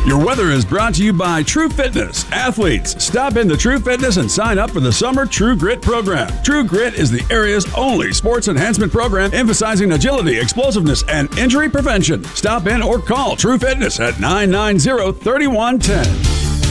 Your weather is brought to you by True Fitness. Athletes, stop into True Fitness and sign up for the Summer True Grit program. True Grit is the area's only sports enhancement program emphasizing agility, explosiveness, and injury prevention. Stop in or call True Fitness at 990-3110.